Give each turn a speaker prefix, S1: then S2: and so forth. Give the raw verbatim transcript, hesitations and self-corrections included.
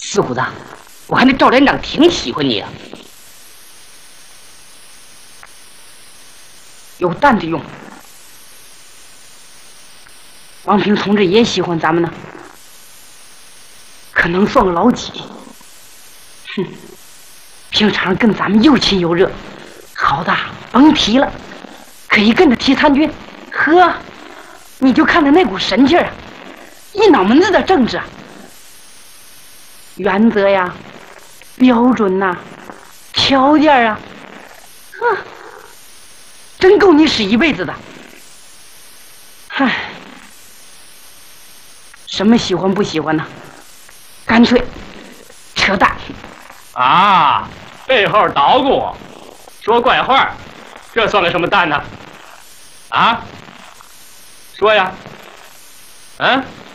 S1: 四虎子，我看那赵连长挺喜欢你啊，有担子用。王平同志也喜欢咱们呢，可能算个老几。哼，平常跟咱们又亲又热，好的甭提了，可一跟着提参军，呵，你就看他那股神劲儿啊，一脑门子的政治啊，原则呀，标准呐、啊，条件啊，啊，真够你使一辈子的。唉，什么喜欢不喜欢呢？干脆扯淡
S2: 啊！背后捣鼓，说怪话，这算个什么蛋呢？啊？说呀！嗯、啊。